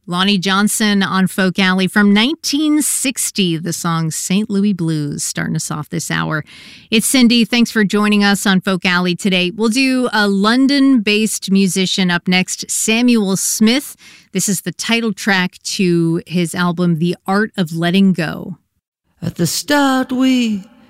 Lonnie Johnson on Folk Alley from 1960, the song St. Louis Blues, starting us off this hour. It's Cindy. Thanks for joining us on Folk Alley today. We'll do a London-based musician up next, Samuel Smith. This is the title track to his album, The Art of Letting Go. At the start we